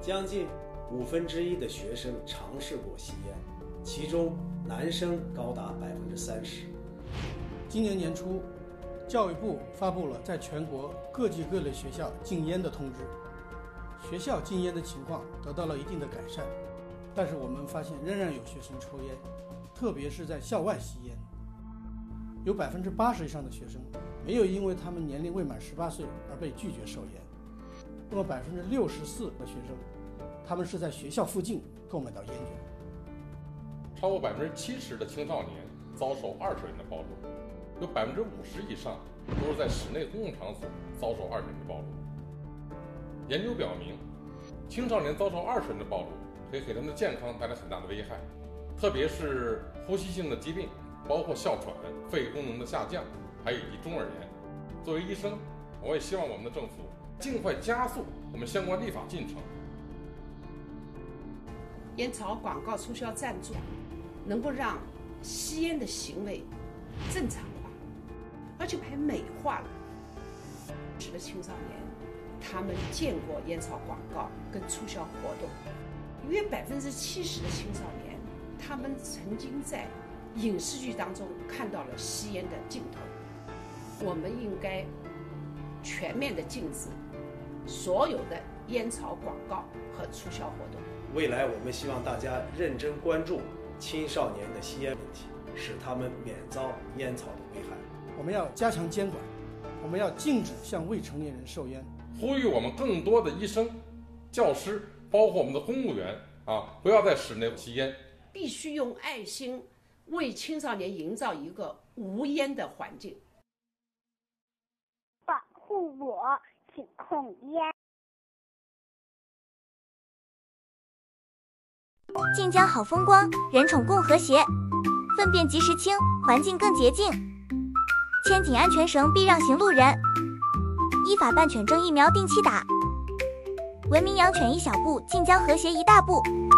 将近1/5的学生尝试过吸烟，其中男生高达30%。 今年年初，教育部发布了在全国各级各类学校禁烟的通知，学校禁烟的情况得到了一定的改善，但是我们发现仍然有学生抽烟，特别是在校外吸烟。有80%以上的学生没有因为他们年龄未满18岁而被拒绝售烟，那么64%的学生，他们是在学校附近购买到烟卷。 超过70%的青少年遭受二手烟的暴露，有50%以上都是在室内公共场所遭受二手烟的暴露。研究表明，青少年遭受二手烟的暴露会给他们的健康带来很大的危害，特别是呼吸性的疾病，包括哮喘、肺功能的下降，还有以及中耳炎。作为医生，我也希望我们的政府尽快加速我们相关立法进程。 烟草广告促销赞助能够让吸烟的行为正常化，而且还美化了。使得青少年他们见过烟草广告跟促销活动，约70%的青少年他们曾经在影视剧当中看到了吸烟的镜头。我们应该全面的禁止所有的烟草广告和促销活动。 未来我们希望大家认真关注青少年的吸烟问题，使他们免遭烟草的危害。 我们要加强监管，我们要禁止向未成年人售烟， 呼吁我们更多的医生、教师，包括我们的公务员不要在室内吸烟。 必须用爱心为青少年营造一个无烟的环境。 保护我，请控烟。 晋江好风光，人宠共和谐，粪便及时清，环境更洁净。牵紧安全绳，避让行路人。依法办犬证疫苗定期打。文明养犬一小步，晋江和谐一大步。